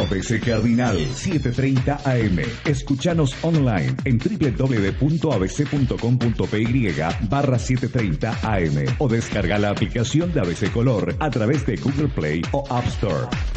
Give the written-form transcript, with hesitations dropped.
ABC Cardinal 7:30 AM. Escuchanos online en www.abc.com.py/730 AM o descarga la aplicación de ABC Color a través de Google Play o App Store.